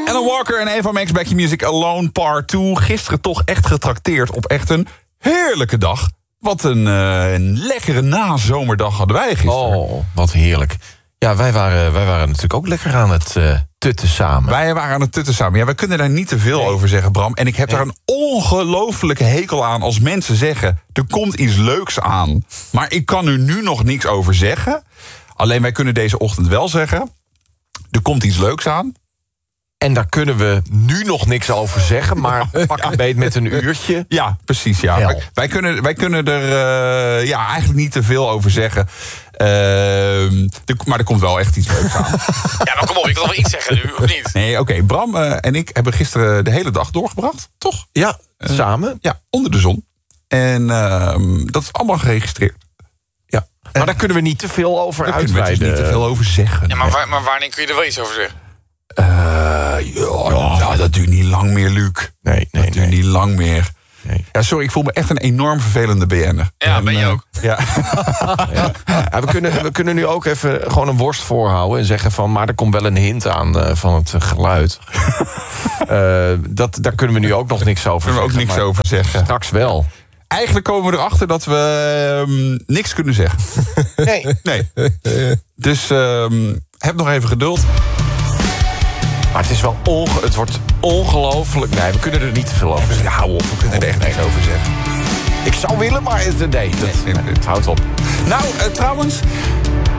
Alan Walker en Eva Max, Back Your Music Alone Part 2. Gisteren toch echt getrakteerd op echt een heerlijke dag. Wat een lekkere nazomerdag hadden wij gisteren. Oh, wat heerlijk. Ja, wij waren natuurlijk ook lekker aan het tutten samen. Wij waren aan het tutten samen. Ja, wij kunnen daar niet te veel over zeggen, Bram. En ik heb daar een ongelofelijke hekel aan als mensen zeggen... er komt iets leuks aan. Maar ik kan er nu nog niks over zeggen. Alleen wij kunnen deze ochtend wel zeggen... er komt iets leuks aan. En daar kunnen we nu nog niks over zeggen, maar pak een beet met een uurtje. Ja, precies. Ja. Wij kunnen er eigenlijk niet te veel over zeggen. Maar er komt wel echt iets leuks aan. Ja, maar kom op, je kan nog wel iets zeggen nu, of niet? Nee, oké. Bram en ik hebben gisteren de hele dag doorgebracht, toch? Ja, samen. Ja, onder de zon. En dat is allemaal geregistreerd. Ja. Maar daar kunnen we niet te veel over uitweiden. Daar kunnen we dus niet te veel over zeggen. Ja, maar wanneer kun je er wel iets over zeggen? Dat duurt niet lang meer, Luc. Nee. Dat duurt niet lang meer. Nee. Ja, sorry, ik voel me echt een enorm vervelende BN'er. Ja, ben je ook. Ja. Ja, we kunnen nu ook even gewoon een worst voorhouden... en zeggen van, maar er komt wel een hint aan van het geluid. Daar kunnen we nu ook nog niks over zeggen. Kunnen we ook niks over zeggen. Straks wel. Eigenlijk komen we erachter dat we niks kunnen zeggen. Nee. Dus heb nog even geduld. Maar het is wel het wordt ongelooflijk. Nee, we kunnen er niet te veel over zeggen. Ja, hou op, we kunnen er echt niks over zeggen. Ik zou willen, maar nee, het houdt op. Nou, trouwens,